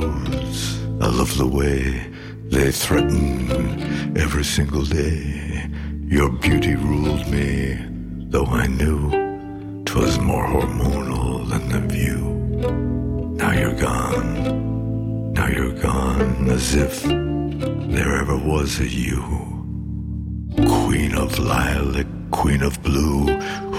rose. I love the way they threaten every single day. Your beauty ruled me, though I knew 'twas more hormonal than the view. Now you're gone, now you're gone, as if there ever was a you. Queen of lilac, queen of blue,